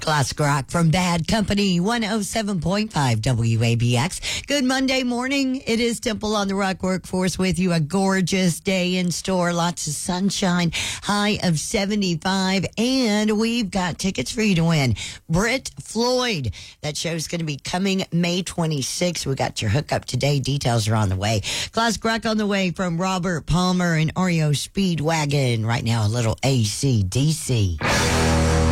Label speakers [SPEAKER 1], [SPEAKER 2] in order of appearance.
[SPEAKER 1] Classic rock from Bad Company, 107.5 WABX. Good Monday morning. It is Temple on the Rock Workforce with you. A gorgeous day in store. Lots of sunshine. High of 75. And we've got tickets for you to win. Britt Floyd. That show's going to be coming May 26th. We got your hookup today. Details are on the way. Classic rock on the way from Robert Palmer and REO Speedwagon. Right now, a little AC/DC.